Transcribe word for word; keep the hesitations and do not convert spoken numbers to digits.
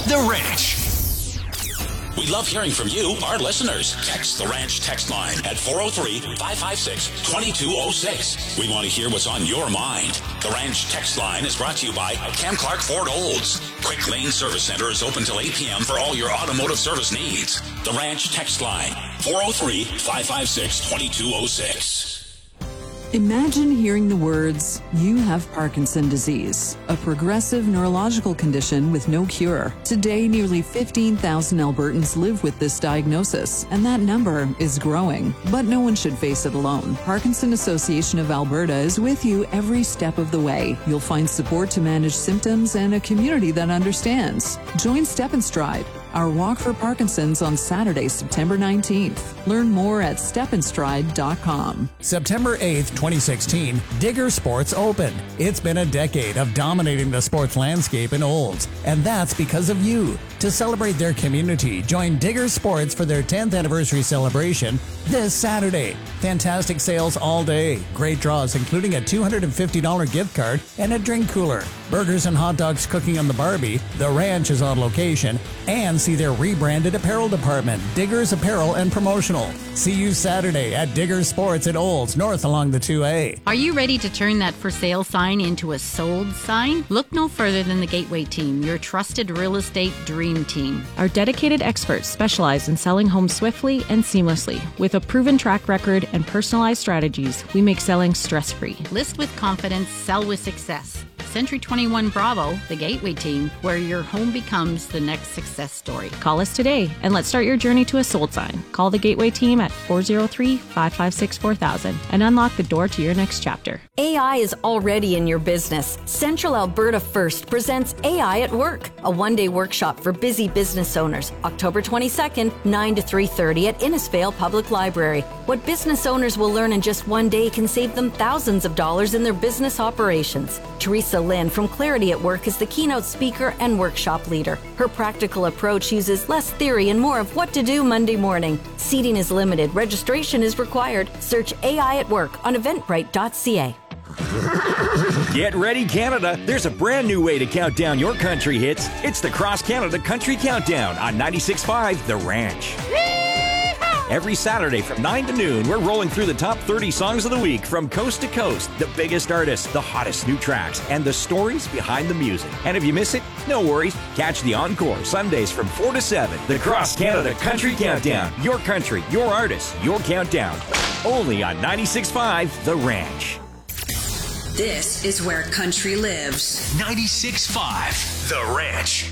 The Ranch. We love hearing from you, our listeners. Text the Ranch text line at four oh three, five five six, two two oh six. We want to hear what's on your mind. The Ranch text line is brought to you by Cam Clark Ford Olds. Quick Lane Service Center is open till eight p.m. for all your automotive service needs. The Ranch text line, four oh three, five five six, two two oh six. Imagine hearing the words, "You have Parkinson's disease," a progressive neurological condition with no cure. Today, nearly fifteen thousand Albertans live with this diagnosis, and that number is growing. But no one should face it alone. Parkinson Association of Alberta is with you every step of the way. You'll find support to manage symptoms and a community that understands. Join Step and Stride, our walk for Parkinson's on Saturday, September nineteenth. Learn more at step and stride dot com. September eighth, twenty sixteen, Digger Sports opened. It's been a decade of dominating the sports landscape in Olds, and that's because of you. To celebrate their community, join Digger Sports for their tenth anniversary celebration this Saturday. Fantastic sales all day. Great draws, including a two hundred fifty dollars gift card and a drink cooler. Burgers and hot dogs cooking on the Barbie. The Ranch is on location. And see their rebranded apparel department, Diggers Apparel and Promotional. See you Saturday at Digger Sports at Olds, north along the two A. Are you ready to turn that for sale sign into a sold sign? Look no further than the Gateway Team, your trusted real estate dream team. Our dedicated experts specialize in selling homes swiftly and seamlessly. With a proven track record and personalized strategies, we make selling stress-free. List with confidence, sell with success. Century twenty-one Bravo, the Gateway Team, where your home becomes the next success story. Call us today and let's start your journey to a sold sign. Call the Gateway Team at four oh three, five five six, four thousand and unlock the door to your next chapter. A I is already in your business. Central Alberta First presents A I at Work, a one-day workshop for busy business owners, October twenty-second, nine to three thirty at Innisfail Public Library. What business owners will learn in just one day can save them thousands of dollars in their business operations. Teresa Lynn from Clarity at Work is the keynote speaker and workshop leader. Her practical approach uses less theory and more of what to do Monday morning. Seating is limited. Registration is required. Search A I at Work on eventbrite dot c a. Get ready, Canada. There's a brand new way to count down your country hits. It's the Cross Canada Country Countdown on ninety-six point five The Ranch. Every Saturday from nine to noon, we're rolling through the top thirty songs of the week from coast to coast, the biggest artists, the hottest new tracks, and the stories behind the music. And if you miss it, no worries. Catch the encore Sundays from four to seven. The Cross Canada Country Countdown. Your country, your artists, your countdown. Only on ninety-six point five The Ranch. This is where country lives. ninety-six point five The Ranch.